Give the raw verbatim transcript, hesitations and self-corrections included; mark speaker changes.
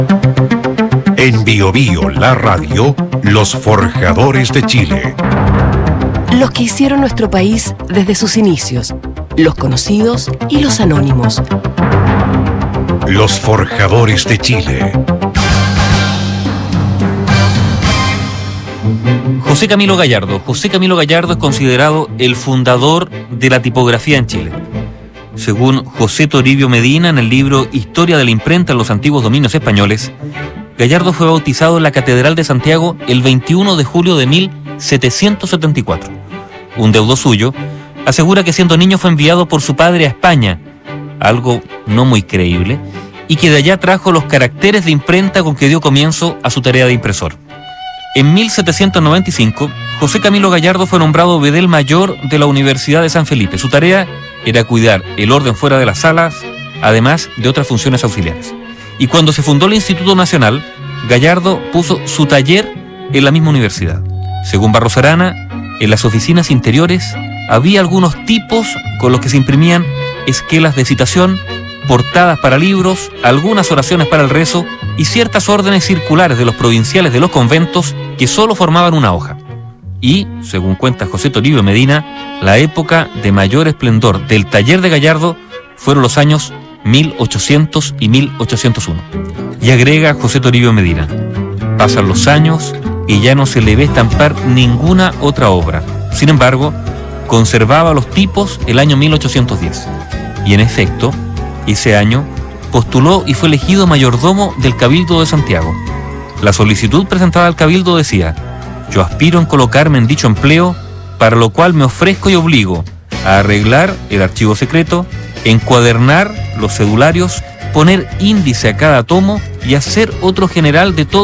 Speaker 1: En Bio Bio, la radio, los forjadores de Chile.
Speaker 2: Los que hicieron nuestro país desde sus inicios, los conocidos y los anónimos.
Speaker 1: Los forjadores de Chile.
Speaker 3: José Camilo Gallardo. José Camilo Gallardo es considerado el fundador de la tipografía en Chile. Según José Toribio Medina, en el libro Historia de la imprenta en los antiguos dominios españoles, Gallardo fue bautizado en la Catedral de Santiago el veintiuno de julio de mil setecientos setenta y cuatro. Un deudo suyo asegura que siendo niño fue enviado por su padre a España, algo no muy creíble, y que de allá trajo los caracteres de imprenta con que dio comienzo a su tarea de impresor. En mil setecientos noventa y cinco, José Camilo Gallardo fue nombrado bedel mayor de la Universidad de San Felipe. Su tarea era cuidar el orden fuera de las salas, además de otras funciones auxiliares. Y cuando se fundó el Instituto Nacional, Gallardo puso su taller en la misma universidad. Según Barros Arana, en las oficinas interiores había algunos tipos con los que se imprimían esquelas de citación, portadas para libros, algunas oraciones para el rezo y ciertas órdenes circulares de los provinciales de los conventos que solo formaban una hoja. Y, según cuenta José Toribio Medina, la época de mayor esplendor del taller de Gallardo fueron los años mil ochocientos y mil ochocientos uno. Y agrega José Toribio Medina: pasan los años y ya no se le ve estampar ninguna otra obra. Sin embargo, conservaba los tipos el año mil ochocientos diez. Y en efecto, ese año postuló y fue elegido mayordomo del Cabildo de Santiago. La solicitud presentada al Cabildo decía: yo aspiro en colocarme en dicho empleo, para lo cual me ofrezco y obligo a arreglar el archivo secreto, encuadernar los cedularios, poner índice a cada tomo y hacer otro general de todo